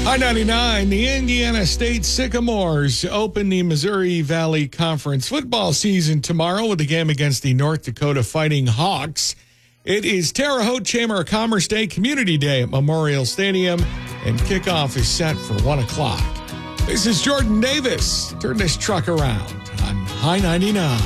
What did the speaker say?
I-99, the Indiana State Sycamores open the Missouri Valley Conference football season tomorrow with a game against the North Dakota Fighting Hawks. It is Terre Haute Chamber of Commerce Day Community Day at Memorial Stadium, and kickoff is set for 1 o'clock. This is Jordan Davis. Turn this truck around on I-99.